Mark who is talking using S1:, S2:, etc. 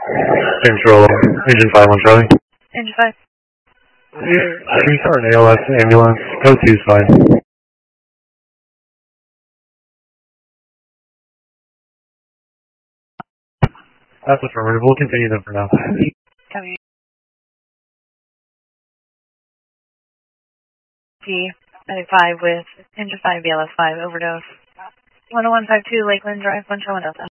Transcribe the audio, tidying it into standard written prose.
S1: Control, Engine 5 on Charlie.
S2: Engine 5.
S1: We start an ALS ambulance. Code 2 is fine. That's affirmative. We'll continue them for now.
S2: Copy. T, Medic 5 with Engine 5, BLS 5, overdose. 10152 Lakeland Drive, Bunch Delta.